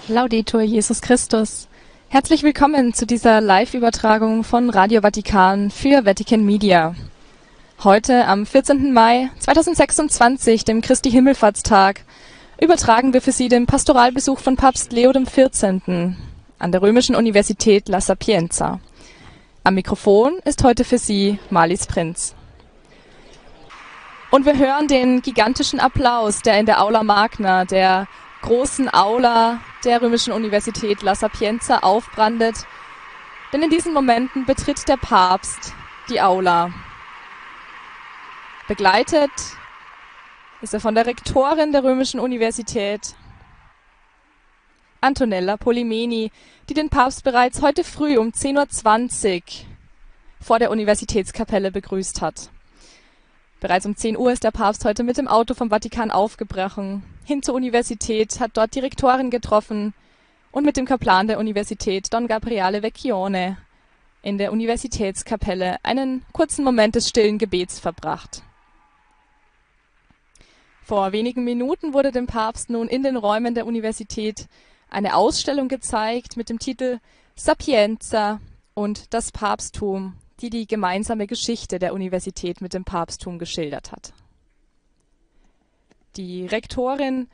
Laudetur Jesus Christus. Herzlich willkommen zu dieser Live-Übertragung von Radio Vatikan für Vatican Media. Heute am 14. Mai 2026, dem Christi Himmelfahrtstag, übertragen wir für Sie den Pastoralbesuch von Papst Leo XIV. An der Römischen Universität La Sapienza. Am Mikrofon ist heute für Sie Marlies Prinz. Und wir hören den gigantischen Applaus, der in der Aula Magna, der großen Aula der Römischen Universität La Sapienza aufbrandet. Denn in diesen Momenten betritt der Papst die Aula. Begleitet ist er von der Rektorin der Römischen Universität, Antonella Polimeni, die den Papst bereits heute früh um 10:20 Uhr vor der Universitätskapelle begrüßt hat. Bereits um 10 Uhr ist der Papst heute mit dem Auto vom Vatikan aufgebrochen, hin zur Universität, hat dort die Rektorin getroffen und mit dem Kaplan der Universität, Don Gabriele Vecchione, in der Universitätskapelle einen kurzen Moment des stillen Gebets verbracht. Vor wenigen Minuten wurde dem Papst nun in den Räumen der Universität eine Ausstellung gezeigt mit dem Titel Sapienza und das Papsttum, die die gemeinsame Geschichte der Universität mit dem Papsttum geschildert hat. Die Rektorin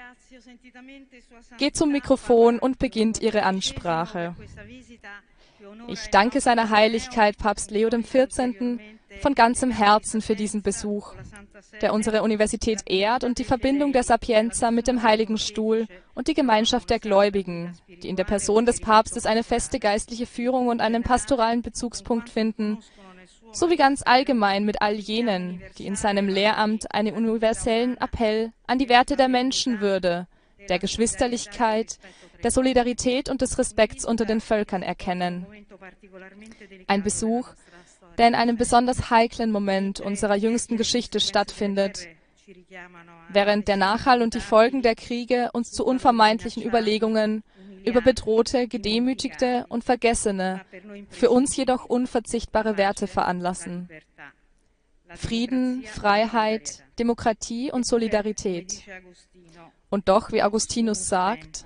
geht zum Mikrofon und beginnt ihre Ansprache. Ich danke seiner Heiligkeit Papst Leo XIV. Von ganzem Herzen für diesen Besuch, der unsere Universität ehrt und die Verbindung der Sapienza mit dem Heiligen Stuhl und die Gemeinschaft der Gläubigen, die in der Person des Papstes eine feste geistliche Führung und einen pastoralen Bezugspunkt finden, sowie ganz allgemein mit all jenen, die in seinem Lehramt einen universellen Appell an die Werte der Menschenwürde, der Geschwisterlichkeit, der Solidarität und des Respekts unter den Völkern erkennen. Ein Besuch, der in einem besonders heiklen Moment unserer jüngsten Geschichte stattfindet, während der Nachhall und die Folgen der Kriege uns zu unvermeidlichen Überlegungen über bedrohte, gedemütigte und vergessene, für uns jedoch unverzichtbare Werte veranlassen. Frieden, Freiheit, Demokratie und Solidarität. Und doch, wie Augustinus sagt,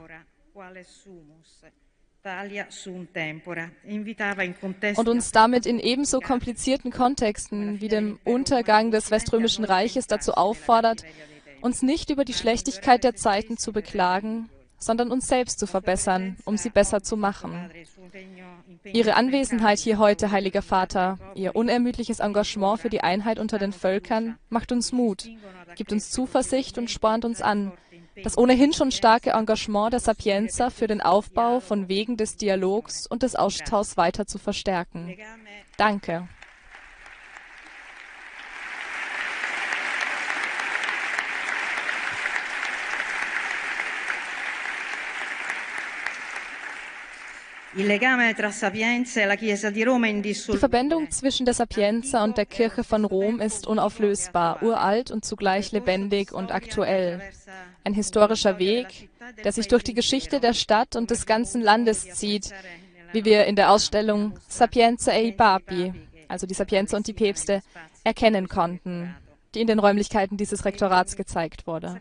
und uns damit in ebenso komplizierten Kontexten wie dem Untergang des Weströmischen Reiches dazu auffordert, uns nicht über die Schlechtigkeit der Zeiten zu beklagen, sondern uns selbst zu verbessern, um sie besser zu machen. Ihre Anwesenheit hier heute, Heiliger Vater, Ihr unermüdliches Engagement für die Einheit unter den Völkern macht uns Mut, gibt uns Zuversicht und spornt uns an, das ohnehin schon starke Engagement der Sapienza für den Aufbau von Wegen des Dialogs und des Austauschs weiter zu verstärken. Danke. Die Verbindung zwischen der Sapienza und der Kirche von Rom ist unauflösbar, uralt und zugleich lebendig und aktuell. Ein historischer Weg, der sich durch die Geschichte der Stadt und des ganzen Landes zieht, wie wir in der Ausstellung Sapienza e i Papi, also die Sapienza und die Päpste, erkennen konnten, die in den Räumlichkeiten dieses Rektorats gezeigt wurde.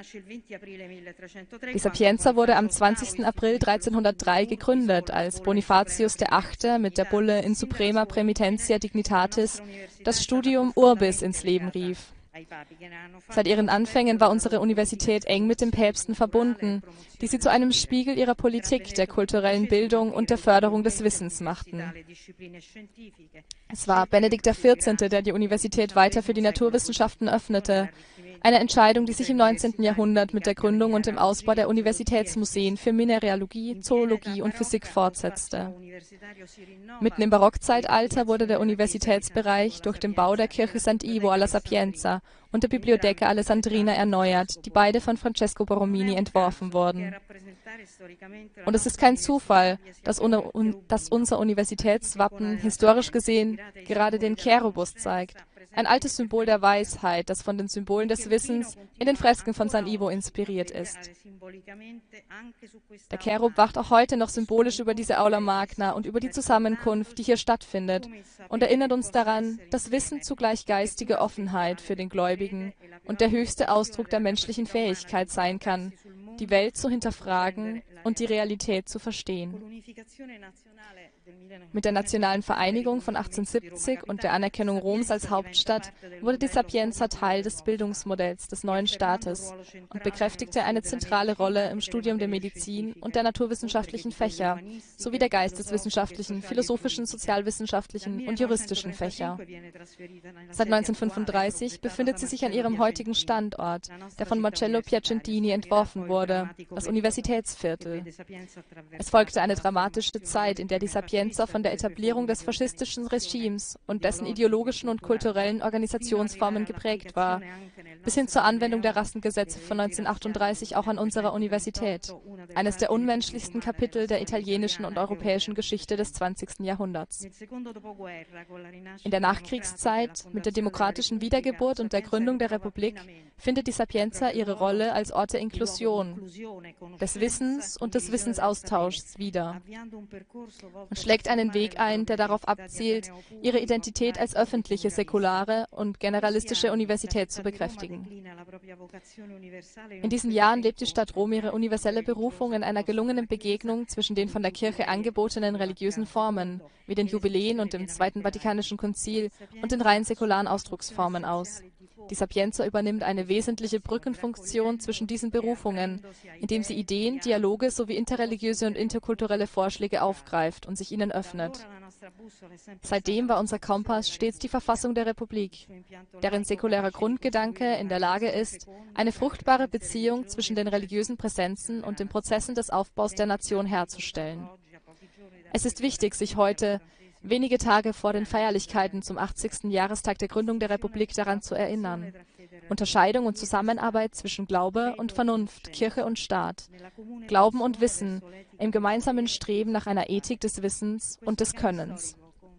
Die Sapienza wurde am 20. April 1303 gegründet, als Bonifatius VIII. Mit der Bulle In Suprema Praemitentia Dignitatis das Studium Urbis ins Leben rief. Seit ihren Anfängen war unsere Universität eng mit den Päpsten verbunden, die sie zu einem Spiegel ihrer Politik, der kulturellen Bildung und der Förderung des Wissens machten. Es war Benedikt XIV., der die Universität weiter für die Naturwissenschaften öffnete, eine Entscheidung, die sich im 19. Jahrhundert mit der Gründung und dem Ausbau der Universitätsmuseen für Mineralogie, Zoologie und Physik fortsetzte. Mitten im Barockzeitalter wurde der Universitätsbereich durch den Bau der Kirche Sant'Ivo alla Sapienza und der Bibliotheca Alessandrina erneuert, die beide von Francesco Borromini entworfen wurden. Und es ist kein Zufall, dass unser Universitätswappen historisch gesehen gerade den Cherubus zeigt, ein altes Symbol der Weisheit, das von den Symbolen des Wissens in den Fresken von San Ivo inspiriert ist. Der Cherub wacht auch heute noch symbolisch über diese Aula Magna und über die Zusammenkunft, die hier stattfindet, und erinnert uns daran, dass Wissen zugleich geistige Offenheit für den Gläubigen und der höchste Ausdruck der menschlichen Fähigkeit sein kann, die Welt zu hinterfragen und die Realität zu verstehen. Mit der nationalen Vereinigung von 1870 und der Anerkennung Roms als Hauptstadt wurde die Sapienza Teil des Bildungsmodells des neuen Staates und bekräftigte eine zentrale Rolle im Studium der Medizin und der naturwissenschaftlichen Fächer sowie der geisteswissenschaftlichen, philosophischen, sozialwissenschaftlichen und juristischen Fächer. Seit 1935 befindet sie sich an ihrem heutigen Standort, der von Marcello Piacentini entworfen wurde, das Universitätsviertel. Es folgte eine dramatische Zeit, in der die Sapienza von der Etablierung des faschistischen Regimes und dessen ideologischen und kulturellen Organisationsformen geprägt war, bis hin zur Anwendung der Rassengesetze von 1938 auch an unserer Universität, eines der unmenschlichsten Kapitel der italienischen und europäischen Geschichte des 20. Jahrhunderts. In der Nachkriegszeit, mit der demokratischen Wiedergeburt und der Gründung der Republik, findet die Sapienza ihre Rolle als Ort der Inklusion, des Wissens und des Wissensaustauschs wieder und schlägt einen Weg ein, der darauf abzielt, ihre Identität als öffentliche, säkulare und generalistische Universität zu bekräftigen. In diesen Jahren lebt die Stadt Rom ihre universelle Berufung in einer gelungenen Begegnung zwischen den von der Kirche angebotenen religiösen Formen, wie den Jubiläen und dem Zweiten Vatikanischen Konzil, und den rein säkularen Ausdrucksformen aus. Die Sapienza übernimmt eine wesentliche Brückenfunktion zwischen diesen Berufungen, indem sie Ideen, Dialoge sowie interreligiöse und interkulturelle Vorschläge aufgreift und sich ihnen öffnet. Seitdem war unser Kompass stets die Verfassung der Republik, deren säkularer Grundgedanke in der Lage ist, eine fruchtbare Beziehung zwischen den religiösen Präsenzen und den Prozessen des Aufbaus der Nation herzustellen. Es ist wichtig, sich heute, wenige Tage vor den Feierlichkeiten zum 80. Jahrestag der Gründung der Republik, daran zu erinnern. Unterscheidung und Zusammenarbeit zwischen Glaube und Vernunft, Kirche und Staat, Glauben und Wissen im gemeinsamen Streben nach einer Ethik des Wissens und des Könnens.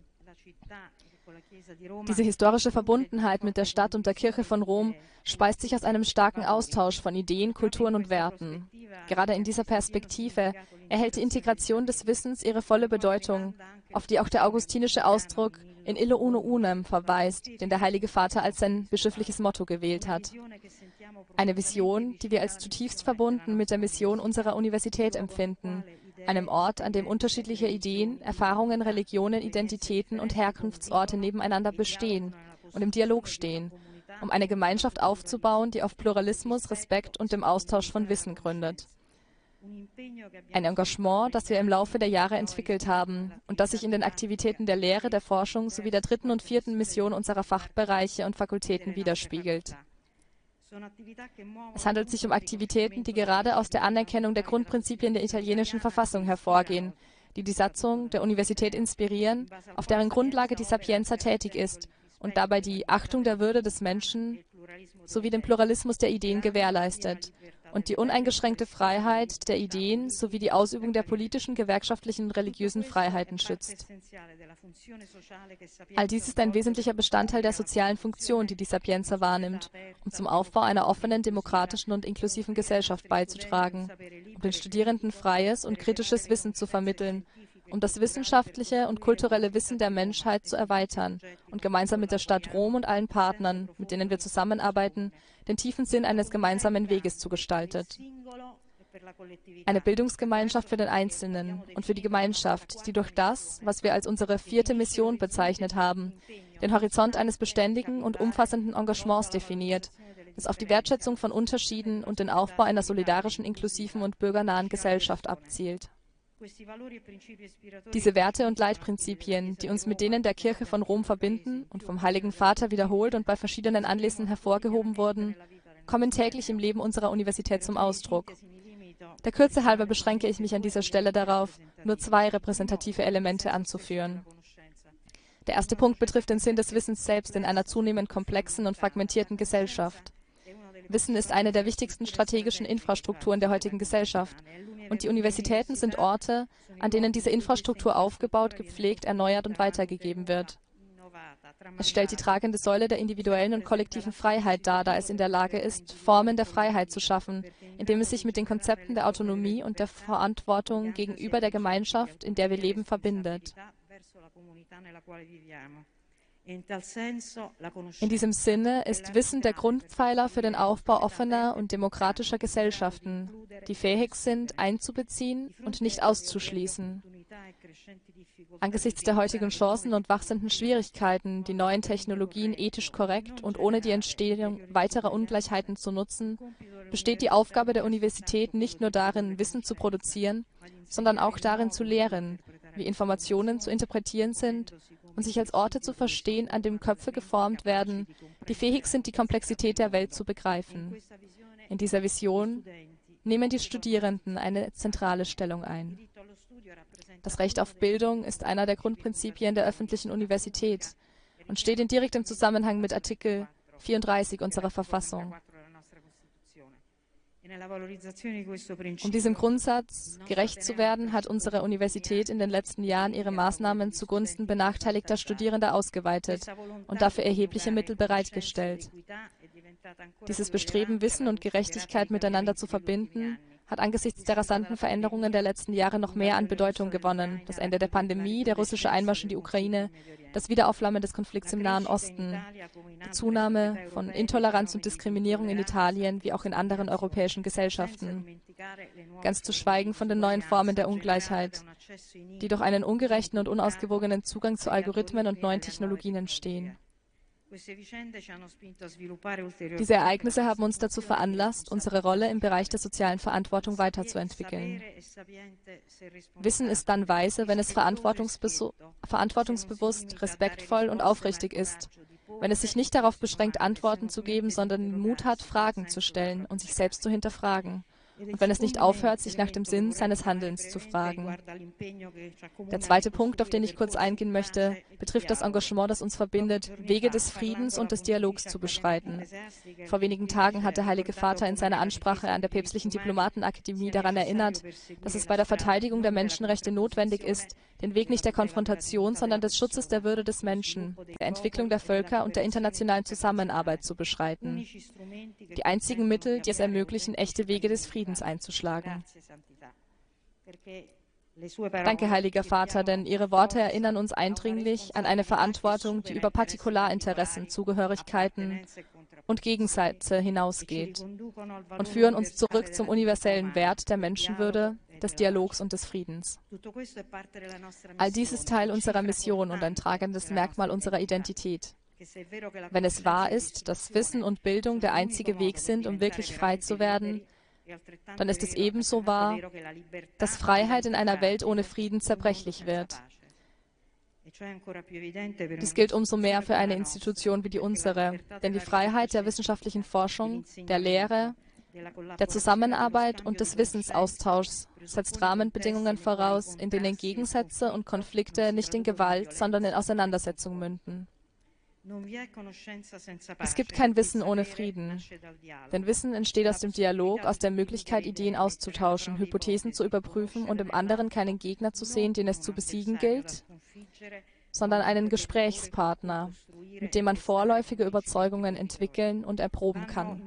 Diese historische Verbundenheit mit der Stadt und der Kirche von Rom speist sich aus einem starken Austausch von Ideen, Kulturen und Werten. Gerade in dieser Perspektive erhält die Integration des Wissens ihre volle Bedeutung, auf die auch der augustinische Ausdruck in Illo uno unem verweist, den der Heilige Vater als sein bischöfliches Motto gewählt hat. Eine Vision, die wir als zutiefst verbunden mit der Mission unserer Universität empfinden, einem Ort, an dem unterschiedliche Ideen, Erfahrungen, Religionen, Identitäten und Herkunftsorte nebeneinander bestehen und im Dialog stehen, um eine Gemeinschaft aufzubauen, die auf Pluralismus, Respekt und dem Austausch von Wissen gründet. Ein Engagement, das wir im Laufe der Jahre entwickelt haben und das sich in den Aktivitäten der Lehre, der Forschung sowie der 3. und 4. Mission unserer Fachbereiche und Fakultäten widerspiegelt. Es handelt sich um Aktivitäten, die gerade aus der Anerkennung der Grundprinzipien der italienischen Verfassung hervorgehen, die die Satzung der Universität inspirieren, auf deren Grundlage die Sapienza tätig ist und dabei die Achtung der Würde des Menschen sowie den Pluralismus der Ideen gewährleistet und die uneingeschränkte Freiheit der Ideen sowie die Ausübung der politischen, gewerkschaftlichen und religiösen Freiheiten schützt. All dies ist ein wesentlicher Bestandteil der sozialen Funktion, die die Sapienza wahrnimmt, um zum Aufbau einer offenen, demokratischen und inklusiven Gesellschaft beizutragen, um den Studierenden freies und kritisches Wissen zu vermitteln, um das wissenschaftliche und kulturelle Wissen der Menschheit zu erweitern und gemeinsam mit der Stadt Rom und allen Partnern, mit denen wir zusammenarbeiten, den tiefen Sinn eines gemeinsamen Weges zu gestalten. Eine Bildungsgemeinschaft für den Einzelnen und für die Gemeinschaft, die durch das, was wir als unsere 4. Mission bezeichnet haben, den Horizont eines beständigen und umfassenden Engagements definiert, das auf die Wertschätzung von Unterschieden und den Aufbau einer solidarischen, inklusiven und bürgernahen Gesellschaft abzielt. Diese Werte und Leitprinzipien, die uns mit denen der Kirche von Rom verbinden und vom Heiligen Vater wiederholt und bei verschiedenen Anlässen hervorgehoben wurden, kommen täglich im Leben unserer Universität zum Ausdruck. Der Kürze halber beschränke ich mich an dieser Stelle darauf, nur 2 repräsentative Elemente anzuführen. Der erste Punkt betrifft den Sinn des Wissens selbst in einer zunehmend komplexen und fragmentierten Gesellschaft. Wissen ist eine der wichtigsten strategischen Infrastrukturen der heutigen Gesellschaft. Und die Universitäten sind Orte, an denen diese Infrastruktur aufgebaut, gepflegt, erneuert und weitergegeben wird. Es stellt die tragende Säule der individuellen und kollektiven Freiheit dar, da es in der Lage ist, Formen der Freiheit zu schaffen, indem es sich mit den Konzepten der Autonomie und der Verantwortung gegenüber der Gemeinschaft, in der wir leben, verbindet. In diesem Sinne ist Wissen der Grundpfeiler für den Aufbau offener und demokratischer Gesellschaften, die fähig sind, einzubeziehen und nicht auszuschließen. Angesichts der heutigen Chancen und wachsenden Schwierigkeiten, die neuen Technologien ethisch korrekt und ohne die Entstehung weiterer Ungleichheiten zu nutzen, besteht die Aufgabe der Universität nicht nur darin, Wissen zu produzieren, sondern auch darin zu lehren, wie Informationen zu interpretieren sind und sich als Orte zu verstehen, an dem Köpfe geformt werden, die fähig sind, die Komplexität der Welt zu begreifen. In dieser Vision nehmen die Studierenden eine zentrale Stellung ein. Das Recht auf Bildung ist einer der Grundprinzipien der öffentlichen Universität und steht in direktem Zusammenhang mit Artikel 34 unserer Verfassung. Um diesem Grundsatz gerecht zu werden, hat unsere Universität in den letzten Jahren ihre Maßnahmen zugunsten benachteiligter Studierender ausgeweitet und dafür erhebliche Mittel bereitgestellt. Dieses Bestreben, Wissen und Gerechtigkeit miteinander zu verbinden, hat angesichts der rasanten Veränderungen der letzten Jahre noch mehr an Bedeutung gewonnen. Das Ende der Pandemie, der russische Einmarsch in die Ukraine, das Wiederaufflammen des Konflikts im Nahen Osten, die Zunahme von Intoleranz und Diskriminierung in Italien wie auch in anderen europäischen Gesellschaften. Ganz zu schweigen von den neuen Formen der Ungleichheit, die durch einen ungerechten und unausgewogenen Zugang zu Algorithmen und neuen Technologien entstehen. Diese Ereignisse haben uns dazu veranlasst, unsere Rolle im Bereich der sozialen Verantwortung weiterzuentwickeln. Wissen ist dann weise, wenn es verantwortungsbewusst, respektvoll und aufrichtig ist, wenn es sich nicht darauf beschränkt, Antworten zu geben, sondern den Mut hat, Fragen zu stellen und sich selbst zu hinterfragen. Und wenn es nicht aufhört, sich nach dem Sinn seines Handelns zu fragen. Der zweite Punkt, auf den ich kurz eingehen möchte, betrifft das Engagement, das uns verbindet, Wege des Friedens und des Dialogs zu beschreiten. Vor wenigen Tagen hat der Heilige Vater in seiner Ansprache an der Päpstlichen Diplomatenakademie daran erinnert, dass es bei der Verteidigung der Menschenrechte notwendig ist, den Weg nicht der Konfrontation, sondern des Schutzes der Würde des Menschen, der Entwicklung der Völker und der internationalen Zusammenarbeit zu beschreiten. Die einzigen Mittel, die es ermöglichen, echte Wege des Friedens einzuschlagen. Danke, Heiliger Vater, denn Ihre Worte erinnern uns eindringlich an eine Verantwortung, die über Partikularinteressen, Zugehörigkeiten und Gegensätze hinausgeht und führen uns zurück zum universellen Wert der Menschenwürde, des Dialogs und des Friedens. All dies ist Teil unserer Mission und ein tragendes Merkmal unserer Identität. Wenn es wahr ist, dass Wissen und Bildung der einzige Weg sind, um wirklich frei zu werden, dann ist es ebenso wahr, dass Freiheit in einer Welt ohne Frieden zerbrechlich wird. Dies gilt umso mehr für eine Institution wie die unsere, denn die Freiheit der wissenschaftlichen Forschung, der Lehre, der Zusammenarbeit und des Wissensaustauschs setzt Rahmenbedingungen voraus, in denen Gegensätze und Konflikte nicht in Gewalt, sondern in Auseinandersetzung münden. Es gibt kein Wissen ohne Frieden, denn Wissen entsteht aus dem Dialog, aus der Möglichkeit, Ideen auszutauschen, Hypothesen zu überprüfen und im anderen keinen Gegner zu sehen, den es zu besiegen gilt, sondern einen Gesprächspartner, mit dem man vorläufige Überzeugungen entwickeln und erproben kann.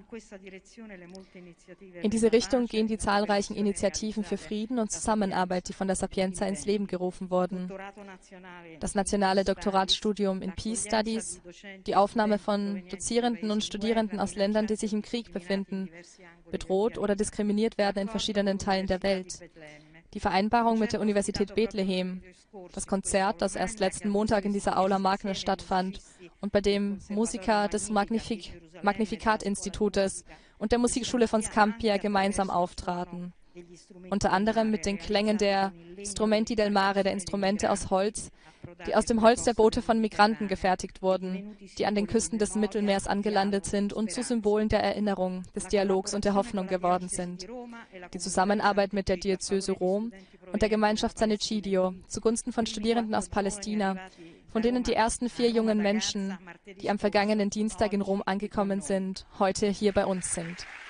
In diese Richtung gehen die zahlreichen Initiativen für Frieden und Zusammenarbeit, die von der Sapienza ins Leben gerufen wurden. Das nationale Doktoratsstudium in Peace Studies, die Aufnahme von Dozierenden und Studierenden aus Ländern, die sich im Krieg befinden, bedroht oder diskriminiert werden in verschiedenen Teilen der Welt. Die Vereinbarung mit der Universität Bethlehem, das Konzert, das erst letzten Montag in dieser Aula Magna stattfand und bei dem Musiker des Magnificat-Institutes und der Musikschule von Scampia gemeinsam auftraten. Unter anderem mit den Klängen der Strumenti del Mare, der Instrumente aus Holz, die aus dem Holz der Boote von Migranten gefertigt wurden, die an den Küsten des Mittelmeers angelandet sind und zu Symbolen der Erinnerung, des Dialogs und der Hoffnung geworden sind. Die Zusammenarbeit mit der Diözese Rom und der Gemeinschaft San Egidio zugunsten von Studierenden aus Palästina, von denen die ersten 4 jungen Menschen, die am vergangenen Dienstag in Rom angekommen sind, heute hier bei uns sind.